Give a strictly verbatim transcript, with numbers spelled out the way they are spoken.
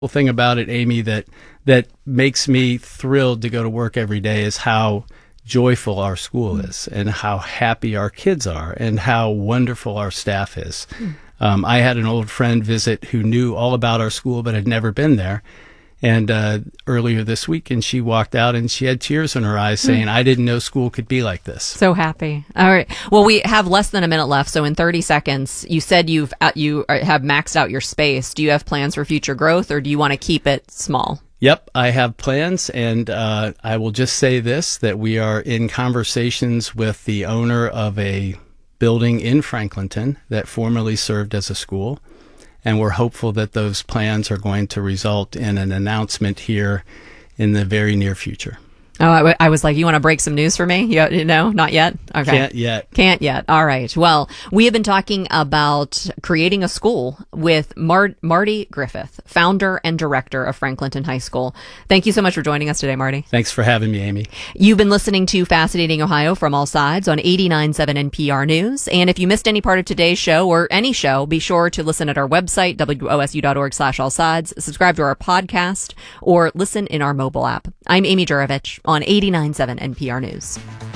thing about it, Amy, that that makes me thrilled to go to work every day is how joyful our school mm. is, and how happy our kids are, and how wonderful our staff is. Mm. Um, I had an old friend visit who knew all about our school but had never been there. And uh, earlier this week, and she walked out and she had tears in her eyes saying, I didn't know school could be like this. So happy. All right. Well, we have less than a minute left. So in thirty seconds, you said you've uh, you have maxed out your space. Do you have plans for future growth, or do you want to keep it small? Yep, I have plans, and uh, I will just say this, that we are in conversations with the owner of a building in Franklinton that formerly served as a school. And we're hopeful that those plans are going to result in an announcement here in the very near future. Oh, I, w- I was like, you want to break some news for me? You, you know, not yet? Okay. Can't yet. Can't yet. All right. Well, we have been talking about creating a school with Mar- Marty Griffith, founder and director of Franklinton High School. Thank you so much for joining us today, Marty. Thanks for having me, Amy. You've been listening to Fascinating Ohio from All Sides on eighty-nine point seven N P R News. And if you missed any part of today's show or any show, be sure to listen at our website, W O S U dot org slash all sides, subscribe to our podcast, or listen in our mobile app. I'm Amy Jurovich on eighty-nine point seven N P R News.